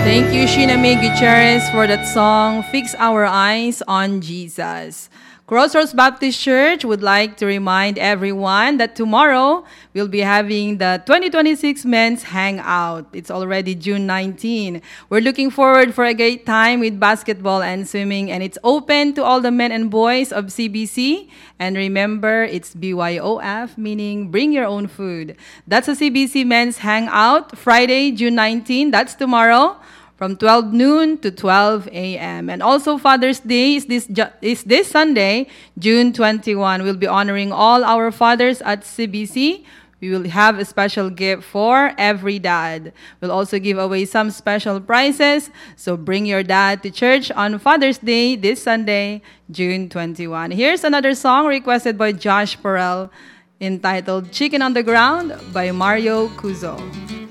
Thank you, Sheena May Gutierrez, for that song, Fix Our Eyes on Jesus. Crossroads Baptist Church would like to remind everyone that tomorrow we'll be having the 2026 Men's Hangout. It's already June 19. We're looking forward for a great time with basketball and swimming, and it's open to all the men and boys of CBC. And remember, it's BYOF, meaning bring your own food. That's a CBC Men's Hangout, Friday, June 19. That's tomorrow, from 12 noon to 12 a.m. And also Father's Day is this Sunday, June 21. We'll be honoring all our fathers at CBC. We will have a special gift for every dad. We'll also give away some special prizes. So bring your dad to church on Father's Day this Sunday, June 21. Here's another song requested by Josh Perel entitled Chicken on the Ground by Mario Cuzo.